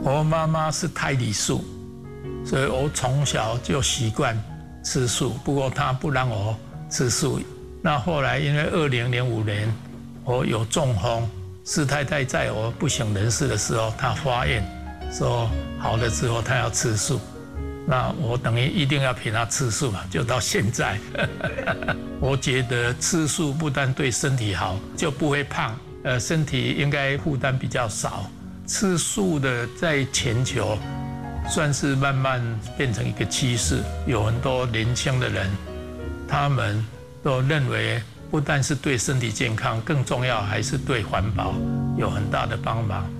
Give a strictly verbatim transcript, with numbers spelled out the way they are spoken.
我妈妈是胎里素，所以我从小就习惯吃素。不过她不让我吃素。那后来因为二零零五年我有中风，师太太在我不省人事的时候，她发愿说好了之后她要吃素。那我等于一定要陪她吃素嘛，就到现在。我觉得吃素不但对身体好，就不会胖，呃，身体应该负担比较少。吃素的在全球算是慢慢变成一个趋势，有很多年轻的人，他们都认为不但是对身体健康，更重要还是对环保有很大的帮忙。